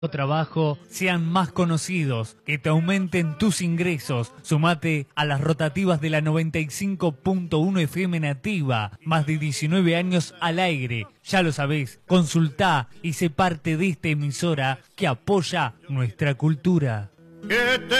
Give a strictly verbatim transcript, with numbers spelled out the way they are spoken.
trabajo sean más conocidos, que te aumenten tus ingresos. Sumate a las rotativas de la noventa y cinco punto uno F M Nativa, más de diecinueve años al aire. Ya lo sabés, consultá y sé parte de esta emisora que apoya nuestra cultura.